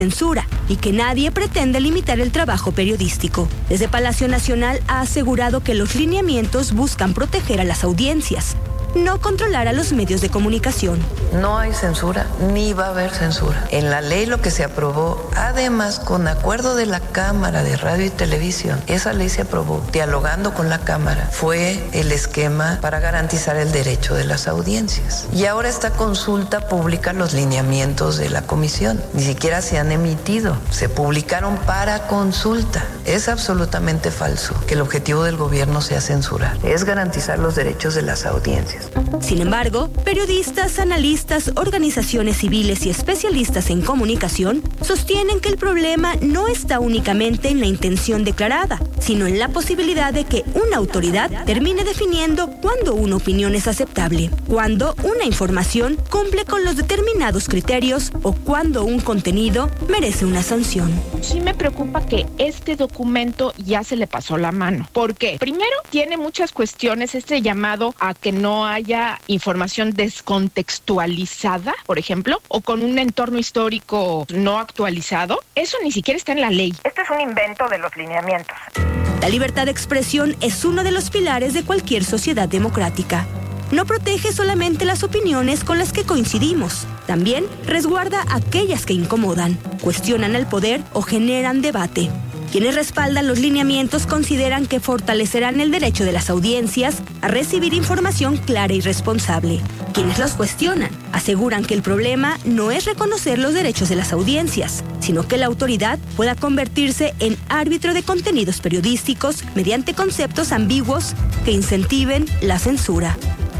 censura y que nadie pretende limitar el trabajo periodístico. Desde Palacio Nacional ha asegurado que los lineamientos buscan proteger a las audiencias, no controlar a los medios de comunicación. No hay censura, ni va a haber censura. En la ley lo que se aprobó, además con acuerdo de la Cámara de Radio y Televisión, esa ley se aprobó dialogando con la Cámara, fue el esquema para garantizar el derecho de las audiencias. Y ahora esta consulta pública los lineamientos de la comisión. Ni siquiera se han emitido, se publicaron para consulta. Es absolutamente falso que el objetivo del gobierno sea censurar, es garantizar los derechos de las audiencias. Sin embargo, periodistas, analistas, organizaciones civiles y especialistas en comunicación sostienen que el problema no está únicamente en la intención declarada, sino en la posibilidad de que una autoridad termine definiendo cuándo una opinión es aceptable, cuándo una información cumple con los determinados criterios o cuándo un contenido merece una sanción. Sí me preocupa que este documento ya se le pasó la mano. ¿Por qué? Primero, tiene muchas cuestiones, este llamado a que no haya información descontextualizada, por ejemplo, o con un entorno histórico no actualizado. Eso ni siquiera está en la ley. Este es un invento de los lineamientos. La libertad de expresión es uno de los pilares de cualquier sociedad democrática. No protege solamente las opiniones con las que coincidimos, también resguarda aquellas que incomodan, cuestionan el poder o generan debate. Quienes respaldan los lineamientos consideran que fortalecerán el derecho de las audiencias a recibir información clara y responsable. Quienes los cuestionan aseguran que el problema no es reconocer los derechos de las audiencias, sino que la autoridad pueda convertirse en árbitro de contenidos periodísticos mediante conceptos ambiguos que incentiven la censura.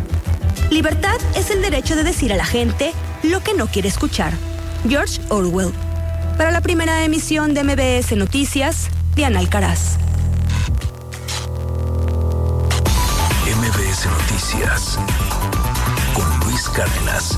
Libertad es el derecho de decir a la gente lo que no quiere escuchar. George Orwell. Para la primera emisión de MBS Noticias, Diana Alcaraz. MBS Noticias con Luis Cárdenas.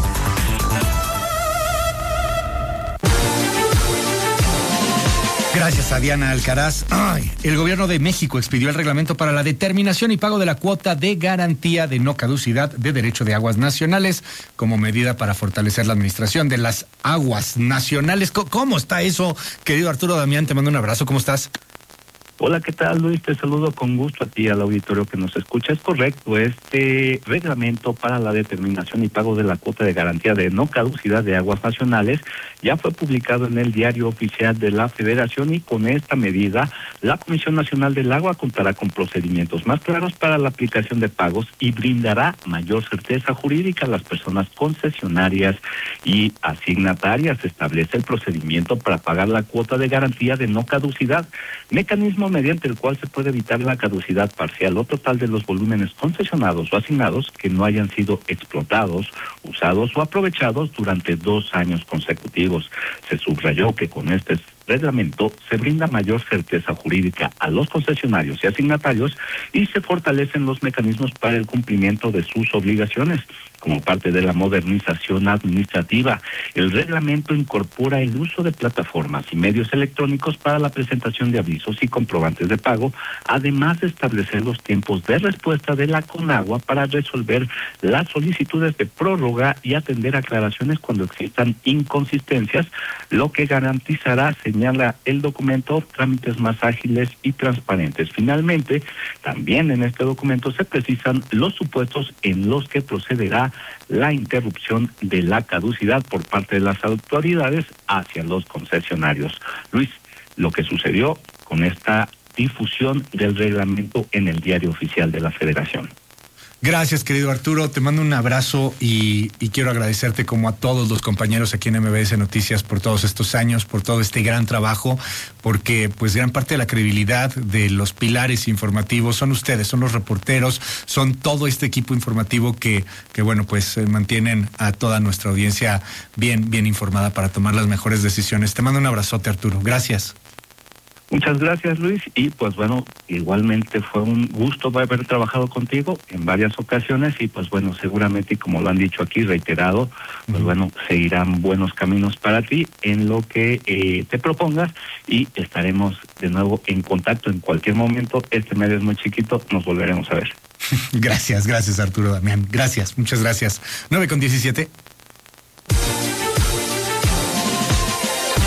Gracias a Diana Alcaraz. El gobierno de México expidió el reglamento para la determinación y pago de la cuota de garantía de no caducidad de derecho de aguas nacionales como medida para fortalecer la administración de las aguas nacionales. ¿Cómo está eso, querido Arturo Damián? Te mando un abrazo. ¿Cómo estás? Hola, ¿qué tal, Luis? Te saludo con gusto a ti, al auditorio que nos escucha. Es correcto, este reglamento para la determinación y pago de la cuota de garantía de no caducidad de aguas nacionales ya fue publicado en el Diario Oficial de la Federación y con esta medida la Comisión Nacional del Agua contará con procedimientos más claros para la aplicación de pagos y brindará mayor certeza jurídica a las personas concesionarias y asignatarias. Se establece el procedimiento para pagar la cuota de garantía de no caducidad, mecanismo mediante el cual se puede evitar la caducidad parcial o total de los volúmenes concesionados o asignados que no hayan sido explotados, usados o aprovechados durante 2 años consecutivos. Se subrayó que con este reglamento se brinda mayor certeza jurídica a los concesionarios y asignatarios y se fortalecen los mecanismos para el cumplimiento de sus obligaciones. Como parte de la modernización administrativa, el reglamento incorpora el uso de plataformas y medios electrónicos para la presentación de avisos y comprobantes de pago, además de establecer los tiempos de respuesta de la Conagua para resolver las solicitudes de prórroga y atender aclaraciones cuando existan inconsistencias, lo que garantizará, señala el documento, trámites más ágiles y transparentes. Finalmente, también en este documento se precisan los supuestos en los que procederá la interrupción de la caducidad por parte de las autoridades hacia los concesionarios. Luis, lo que sucedió con esta difusión del reglamento en el Diario Oficial de la Federación. Gracias, querido Arturo. Te mando un abrazo y quiero agradecerte como a todos los compañeros aquí en MBS Noticias por todos estos años, por todo este gran trabajo, porque pues gran parte de la credibilidad de los pilares informativos son ustedes, son los reporteros, son todo este equipo informativo que bueno, pues mantienen a toda nuestra audiencia bien informada para tomar las mejores decisiones. Te mando un abrazote, Arturo. Gracias. Muchas gracias, Luis, y pues bueno, igualmente fue un gusto haber trabajado contigo en varias ocasiones y pues bueno, seguramente, como lo han dicho aquí, reiterado, pues bueno, seguirán buenos caminos para ti en lo que te propongas y estaremos de nuevo en contacto en cualquier momento. Este medio es muy chiquito, nos volveremos a ver. Gracias, Arturo Damián. Gracias, muchas gracias. 9:17.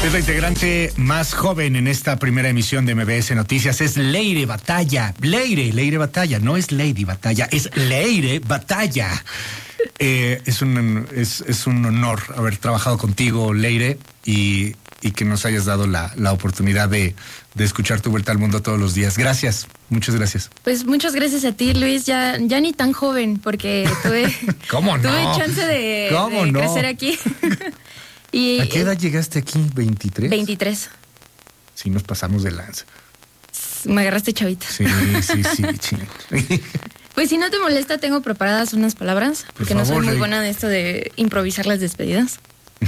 Es la integrante más joven en esta primera emisión de MBS Noticias. Es Leire Batalla. Leire Batalla. No es Lady Batalla, es Leire Batalla. Es un honor haber trabajado contigo, Leire, y que nos hayas dado la oportunidad de escuchar tu vuelta al mundo todos los días. Gracias, muchas gracias. Pues muchas gracias a ti, Luis. Ya ni tan joven, porque tuve chance de crecer aquí. Y, ¿a qué edad llegaste aquí? ¿23? 23. Sí, nos pasamos de lanza. Me agarraste chavita. Sí, ching. Pues si no te molesta, tengo preparadas unas palabras, porque no soy muy buena de esto de improvisar las despedidas.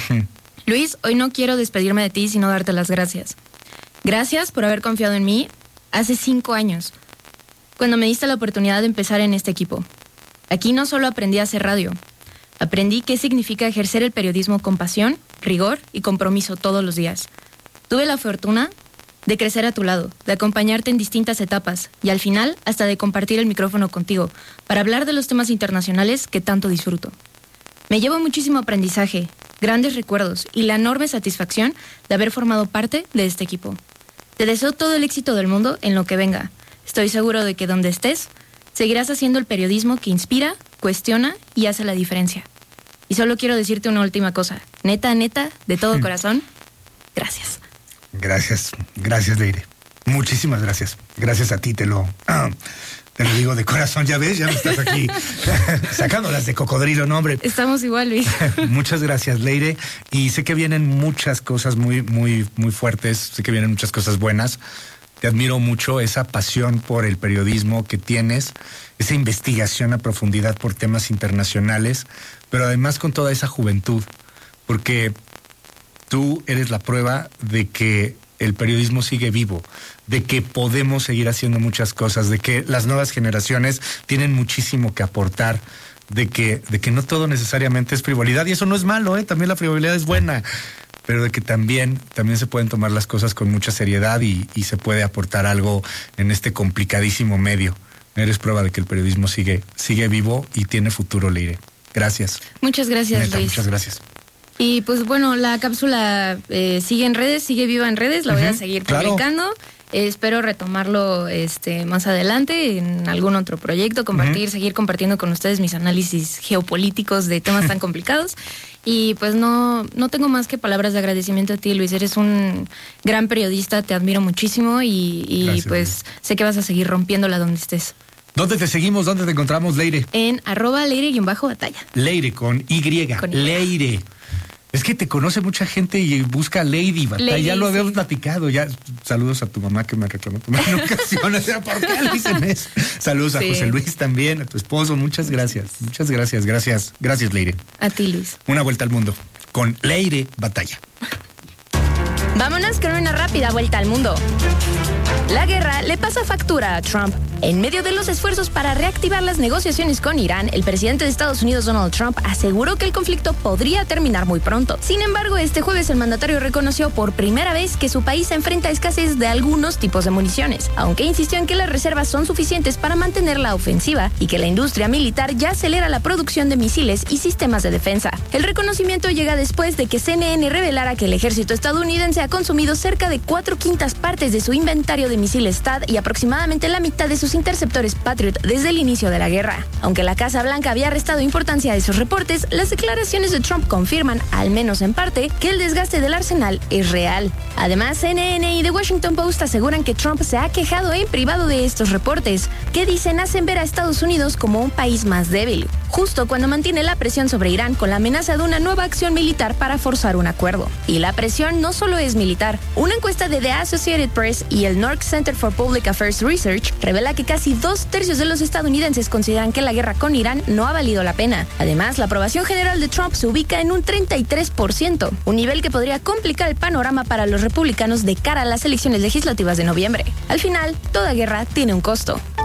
Luis, hoy no quiero despedirme de ti, sino darte las gracias. Gracias por haber confiado en mí hace 5 años, cuando me diste la oportunidad de empezar en este equipo. Aquí no solo aprendí a hacer radio, aprendí qué significa ejercer el periodismo con pasión, rigor y compromiso todos los días. Tuve la fortuna de crecer a tu lado, de acompañarte en distintas etapas y al final hasta de compartir el micrófono contigo para hablar de los temas internacionales que tanto disfruto. Me llevo muchísimo aprendizaje, grandes recuerdos y la enorme satisfacción de haber formado parte de este equipo. Te deseo todo el éxito del mundo en lo que venga. Estoy seguro de que donde estés, seguirás haciendo el periodismo que inspira, cuestiona y hace la diferencia. Y solo quiero decirte una última cosa. Neta, de todo corazón, gracias. Gracias, Leire. Muchísimas gracias. Gracias a ti, te lo digo de corazón, ya ves, ya me estás aquí sacándolas de cocodrilo, no, hombre. Estamos igual, Luis. Muchas gracias, Leire. Y sé que vienen muchas cosas muy fuertes, sé que vienen muchas cosas buenas. Te admiro mucho esa pasión por el periodismo que tienes, esa investigación a profundidad por temas internacionales, pero además con toda esa juventud, porque tú eres la prueba de que el periodismo sigue vivo, de que podemos seguir haciendo muchas cosas, de que las nuevas generaciones tienen muchísimo que aportar, de que no todo necesariamente es frivolidad, y eso no es malo, también la frivolidad es buena, pero de que también se pueden tomar las cosas con mucha seriedad y se puede aportar algo en este complicadísimo medio. Eres prueba de que el periodismo sigue vivo y tiene futuro, Leire. Gracias. Muchas gracias, Neta, Luis. Muchas gracias. Y pues bueno, la cápsula sigue en redes, sigue viva en redes, la voy a seguir publicando. Claro. Espero retomarlo más adelante en algún otro proyecto, seguir compartiendo con ustedes mis análisis geopolíticos de temas tan complicados. Y pues no tengo más que palabras de agradecimiento a ti, Luis. Eres un gran periodista, te admiro muchísimo y gracias, pues Luis. Sé que vas a seguir rompiéndola donde estés. ¿Dónde te seguimos? ¿Dónde te encontramos, Leire? En @Leire_Batalla. Leire con Y. Leire. Es que te conoce mucha gente y busca Lady Batalla. Lady, ya lo habíamos platicado. Ya saludos a tu mamá que me reclamó en ocasiones. ¿Por qué le dicen eso? Saludos a José Luis también, a tu esposo. Muchas gracias. Gracias, Leire. A ti, Luis. Una vuelta al mundo con Leire Batalla. Vámonos con una rápida vuelta al mundo. La guerra le pasa factura a Trump. En medio de los esfuerzos para reactivar las negociaciones con Irán, el presidente de Estados Unidos, Donald Trump, aseguró que el conflicto podría terminar muy pronto. Sin embargo, este jueves el mandatario reconoció por primera vez que su país se enfrenta a escasez de algunos tipos de municiones, aunque insistió en que las reservas son suficientes para mantener la ofensiva y que la industria militar ya acelera la producción de misiles y sistemas de defensa. El reconocimiento llega después de que CNN revelara que el ejército estadounidense ha consumido cerca de 4/5 partes de su inventario de misiles THAAD y aproximadamente la mitad de sus interceptores Patriot desde el inicio de la guerra. Aunque la Casa Blanca había restado importancia a esos reportes, las declaraciones de Trump confirman, al menos en parte, que el desgaste del arsenal es real. Además, CNN y The Washington Post aseguran que Trump se ha quejado en privado de estos reportes, que dicen hacen ver a Estados Unidos como un país más débil, justo cuando mantiene la presión sobre Irán con la amenaza de una nueva acción militar para forzar un acuerdo. Y la presión no solo es militar. Una encuesta de The Associated Press y el North Center for Public Affairs Research revela que casi 2/3 de los estadounidenses consideran que la guerra con Irán no ha valido la pena. Además, la aprobación general de Trump se ubica en un 33%, un nivel que podría complicar el panorama para los republicanos de cara a las elecciones legislativas de noviembre. Al final, toda guerra tiene un costo.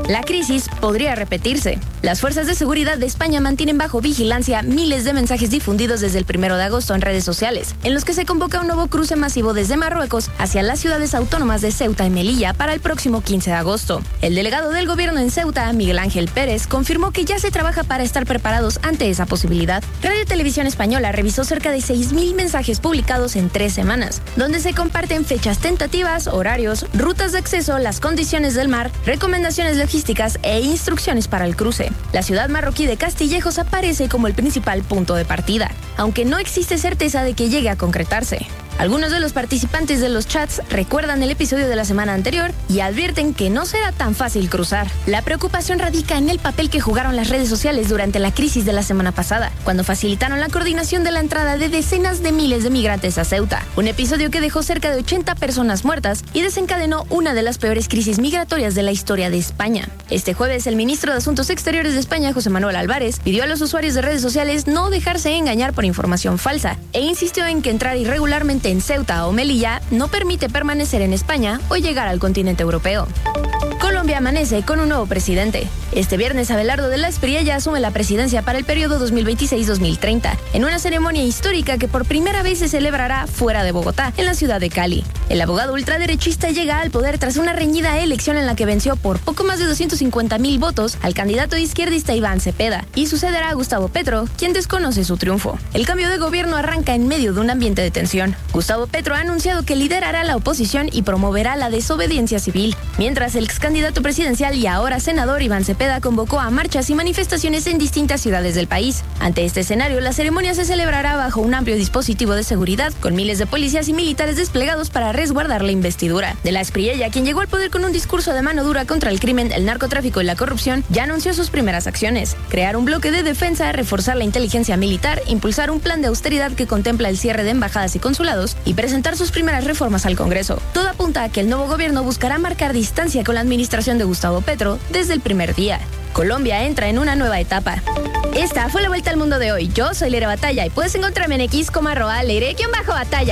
La crisis podría repetirse. Las fuerzas de seguridad de España mantienen bajo vigilancia miles de mensajes difundidos desde el 1 de agosto en redes sociales, en los que se convoca un nuevo cruce masivo desde Marruecos hacia las ciudades autónomas de Ceuta y Melilla para el próximo 15 de agosto. El delegado del gobierno en Ceuta, Miguel Ángel Pérez, confirmó que ya se trabaja para estar preparados ante esa posibilidad. Radio Televisión Española revisó cerca de 6,000 mensajes publicados en 3 semanas, donde se comparten fechas tentativas, horarios, rutas de acceso, las condiciones del mar, recomendaciones logísticas e instrucciones para el cruce. La ciudad marroquí de Castillejos aparece como el principal punto de partida, aunque no existe certeza de que llegue a concretarse. Algunos de los participantes de los chats recuerdan el episodio de la semana anterior y advierten que no será tan fácil cruzar. La preocupación radica en el papel que jugaron las redes sociales durante la crisis de la semana pasada, cuando facilitaron la coordinación de la entrada de decenas de miles de migrantes a Ceuta. Un episodio que dejó cerca de 80 personas muertas y desencadenó una de las peores crisis migratorias de la historia de España. Este jueves, el ministro de Asuntos Exteriores de España, José Manuel Álvarez, pidió a los usuarios de redes sociales no dejarse engañar por información falsa e insistió en que entrar irregularmente en Ceuta o Melilla no permite permanecer en España o llegar al continente europeo. Colombia amanece con un nuevo presidente. Este viernes, Abelardo de la Espriella asume la presidencia para el periodo 2026-2030, en una ceremonia histórica que por primera vez se celebrará fuera de Bogotá, en la ciudad de Cali. El abogado ultraderechista llega al poder tras una reñida elección en la que venció por poco más de 250,000 votos al candidato izquierdista Iván Cepeda, y sucederá a Gustavo Petro, quien desconoce su triunfo. El cambio de gobierno arranca en medio de un ambiente de tensión. Gustavo Petro ha anunciado que liderará la oposición y promoverá la desobediencia civil, mientras el ex candidato presidencial y ahora senador Iván Cepeda convocó a marchas y manifestaciones en distintas ciudades del país. Ante este escenario, la ceremonia se celebrará bajo un amplio dispositivo de seguridad, con miles de policías y militares desplegados para resguardar la investidura. De la Espriella, quien llegó al poder con un discurso de mano dura contra el crimen, el narcotráfico y la corrupción, ya anunció sus primeras acciones: crear un bloque de defensa, reforzar la inteligencia militar, impulsar un plan de austeridad que contempla el cierre de embajadas y consulados y presentar sus primeras reformas al Congreso. Todo apunta a que el nuevo gobierno buscará marcar distancia con la administración de Gustavo Petro desde el primer día. Colombia entra en una nueva etapa. Esta fue la vuelta al mundo de hoy. Yo soy Leire Batalla y puedes encontrarme en X como @Leire_Batalla.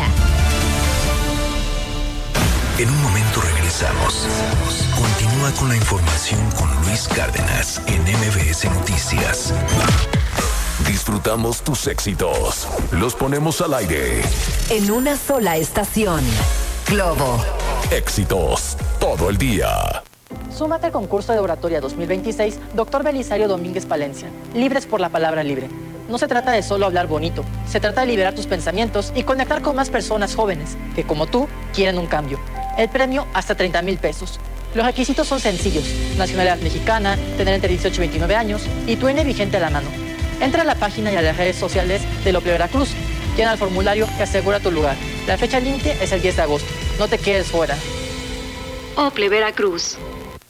En un momento regresamos. Continúa con la información con Luis Cárdenas en MBS Noticias. Disfrutamos tus éxitos. Los ponemos al aire. En una sola estación. Globo. Éxitos todo el día. Súmate al concurso de oratoria 2026, Dr. Belisario Domínguez Palencia. Libres por la palabra libre. No se trata de solo hablar bonito, se trata de liberar tus pensamientos y conectar con más personas jóvenes que, como tú, quieren un cambio. El premio hasta 30,000 pesos. Los requisitos son sencillos: nacionalidad mexicana, tener entre 18 y 29 años y tu INE vigente a la mano. Entra a la página y a las redes sociales de Ople Veracruz. Llena el formulario que asegura tu lugar. La fecha límite es el 10 de agosto. No te quedes fuera. Ople Veracruz.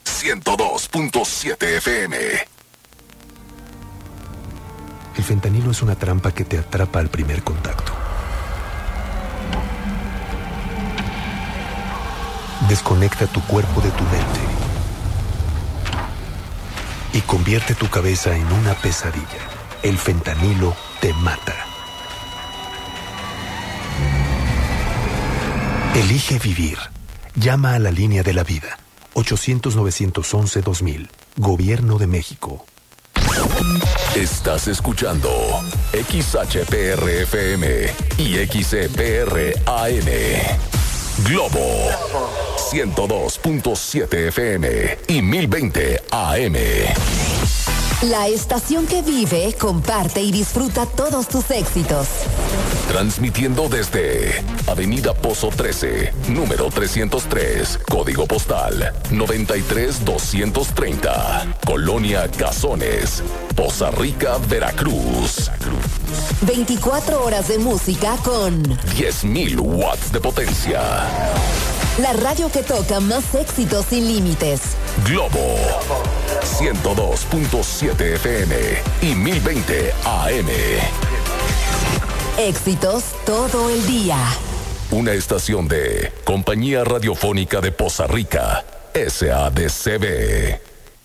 102.7 FM. El fentanilo es una trampa que te atrapa al primer contacto. Desconecta tu cuerpo de tu mente y convierte tu cabeza en una pesadilla. El fentanilo te mata. Elige vivir. Llama a la línea de la vida. 800-911-2000. Gobierno de México. Estás escuchando XHPR-FM y XEPR-AM. Globo 102.7 FM y 1020 AM. La estación que vive, comparte y disfruta todos tus éxitos. Transmitiendo desde Avenida Pozo 13, número 303, código postal 93230, Colonia Cazones, Poza Rica, Veracruz. 24 horas de música con 10,000 watts de potencia. La radio que toca más éxitos sin límites. Globo 102.7 FM y 1020 AM. Éxitos todo el día. Una estación de Compañía Radiofónica de Poza Rica, SADCB.